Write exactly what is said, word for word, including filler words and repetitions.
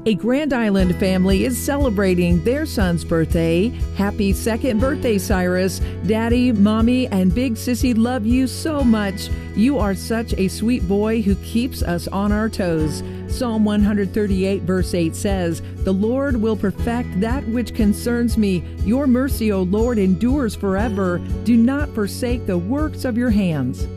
A Grand Island family is celebrating their son's birthday. Happy second birthday, Cyrus. Daddy, Mommy, and Big Sissy love you so much. You are such a sweet boy who keeps us on our toes. Psalm one thirty-eight verse eight says, "The Lord will perfect that which concerns me. Your mercy, O Lord, endures forever. Do not forsake the works of your hands."